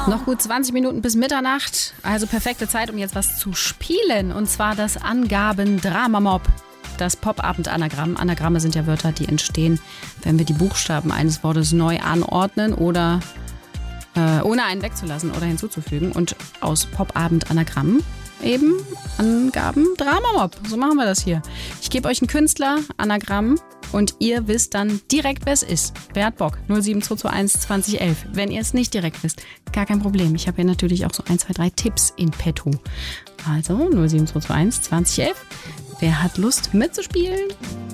Noch gut 20 Minuten bis Mitternacht, also perfekte Zeit, um jetzt was zu spielen. Und zwar das Angaben-Drama-Mob, das Pop-Abend-Anagramm. Anagramme sind ja Wörter, die entstehen, wenn wir die Buchstaben eines Wortes neu anordnen oder ohne einen wegzulassen oder hinzuzufügen. Und aus Pop-Abend-Anagrammen eben Angaben-Drama-Mob. So machen wir das hier. Ich gebe euch einen Künstler, Anagramm, und ihr wisst dann direkt, wer es ist. Wer hat Bock? 07221 2011. Wenn ihr es nicht direkt wisst, gar kein Problem. Ich habe hier natürlich auch so 1, 2, 3 Tipps in petto. Also 07221 2011. Wer hat Lust mitzuspielen?